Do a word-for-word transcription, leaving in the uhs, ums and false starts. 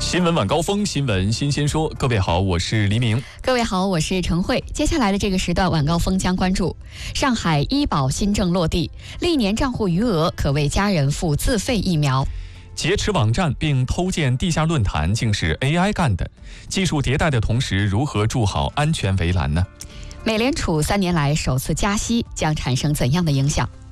新闻晚高峰，新闻新鲜说。各位好，我是黎明。 各位好，我是陈慧。接下来的这个时段晚高峰将关注上海医保新政落地，历年账户余额可为家人付自费疫苗。 劫持网站并偷建地下论坛竟是 A I 干的，技术迭代的同时，如何筑好安全围栏呢？ 美联储三年来首次加息将产生怎样的影响？